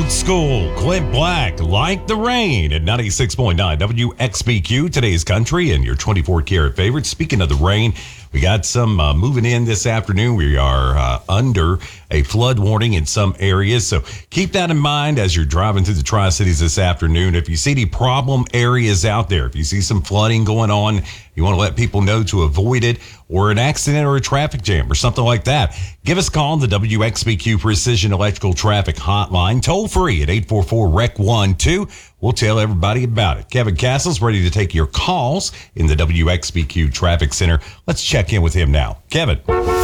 Old school, Clint Black, Like the Rain at 96.9 WXBQ, today's country and your 24-karat favorite. Speaking of the rain, we got some moving in this afternoon. We are under a flood warning in some areas, so keep that in mind as you're driving through the Tri-Cities this afternoon. If you see any problem areas out there, if you see some flooding going on, you want to let people know to avoid it, or an accident or a traffic jam or something like that, give us a call on the WXBQ Precision Electrical Traffic Hotline, toll free at 844-REC-12. We'll tell everybody about it. Kevin Castle's ready to take your calls in the WXBQ Traffic Center. Let's check in with him now. Kevin.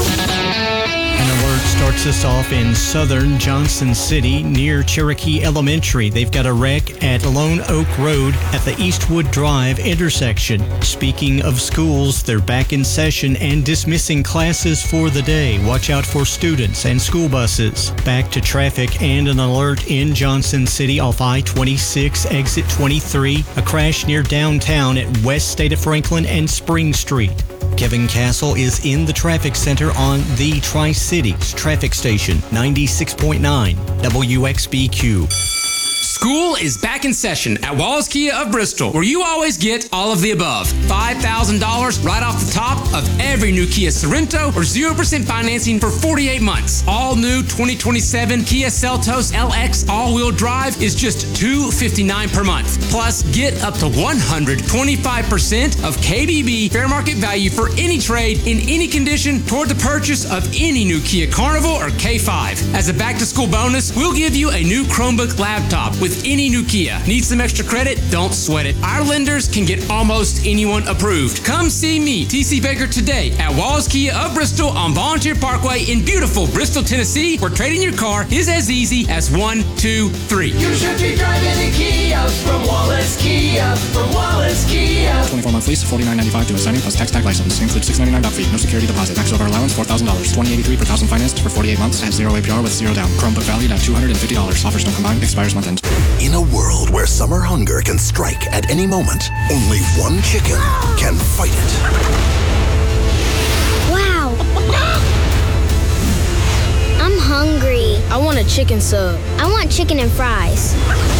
An alert starts us off in southern Johnson City near Cherokee Elementary. They've got a wreck at Lone Oak Road at the Eastwood Drive intersection. Speaking of schools, they're back in session and dismissing classes for the day. Watch out for students and school buses. Back to traffic and an alert in Johnson City off I-26, exit 23. A crash near downtown at West State of Franklin and Spring Street. Kevin Castle is in the traffic center on the Tri-Cities traffic station, 96.9 WXBQ. School is back in session at Wallace Kia of Bristol, where you always get all of the above. $5,000 right off the top of every new Kia Sorento, or 0% financing for 48 months. All new 2027 Kia Seltos LX all-wheel drive is just $259 per month. Plus, get up to 125% of KBB fair market value for any trade in any condition toward the purchase of any new Kia Carnival or K5. As a back-to-school bonus, we'll give you a new Chromebook laptop with any new Kia. Need some extra credit? Don't sweat it. Our lenders can get almost anyone approved. Come see me, TC Baker, today at Wallace Kia of Bristol on Volunteer Parkway in beautiful Bristol, Tennessee, where trading your car is as easy as 1, 2, 3. You should be driving a Kia from Wallace Kia, from Wallace Kia. 24-month lease, $49.95 to assigning plus tax tag license. Includes $699 doc fee, no security deposit. Max over allowance, $4,000. $20.83 per thousand financed for 48 months at 0 APR with 0 down. Chromebook valued at $250. Offers don't combine, expires month end. In a world where summer hunger can strike at any moment, only one chicken can fight it. Wow. I'm hungry. I want a chicken sub. I want chicken and fries.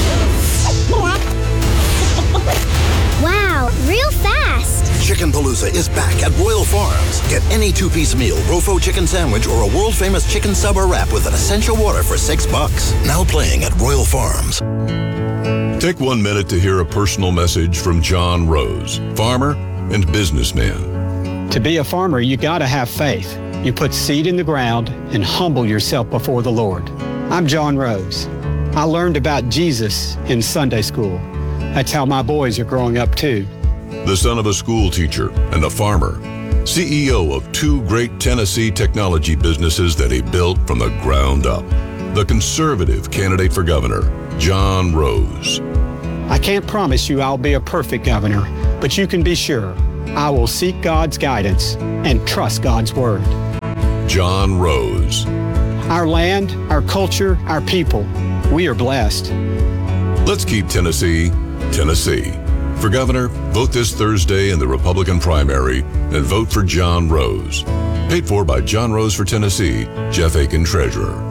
Wow, real fast. Chicken Palooza is back at Royal Farms. Get any two-piece meal, Rofo chicken sandwich, or a world-famous chicken sub or wrap with an essential water for $6. Now playing at Royal Farms. Take 1 minute to hear a personal message from John Rose, farmer and businessman. To be a farmer, you gotta have faith. You put seed in the ground and humble yourself before the Lord. I'm John Rose. I learned about Jesus in Sunday school. That's how my boys are growing up too. The son of a school teacher and a farmer, CEO of 2 great Tennessee technology businesses that he built from the ground up. The conservative candidate for governor, John Rose. I can't promise you I'll be a perfect governor, but you can be sure I will seek God's guidance and trust God's word. John Rose. Our land, our culture, our people, we are blessed. Let's keep Tennessee, Tennessee. For governor, vote this Thursday in the Republican primary and vote for John Rose. Paid for by John Rose for Tennessee, Jeff Aiken, Treasurer.